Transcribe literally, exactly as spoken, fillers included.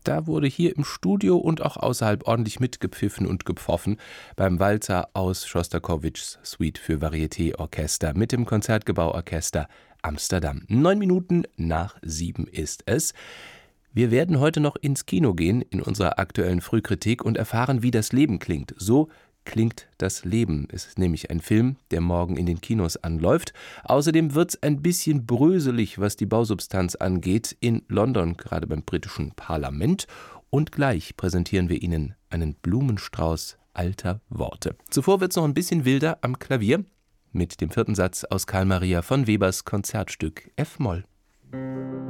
Da wurde hier im Studio und auch außerhalb ordentlich mitgepfiffen und gepfoffen beim Walzer aus Schostakowitschs Suite für Varieté-Orchester mit dem Konzertgebauorchester Amsterdam. Neun Minuten nach sieben ist es. Wir werden heute noch ins Kino gehen in unserer aktuellen Frühkritik und erfahren, wie das Leben klingt. So klingt das Leben. Es ist nämlich ein Film, der morgen in den Kinos anläuft. Außerdem wird es ein bisschen bröselig, was die Bausubstanz angeht, in London, gerade beim britischen Parlament. Und gleich präsentieren wir Ihnen einen Blumenstrauß alter Worte. Zuvor wird es noch ein bisschen wilder am Klavier mit dem vierten Satz aus Carl Maria von Webers Konzertstück F-Moll.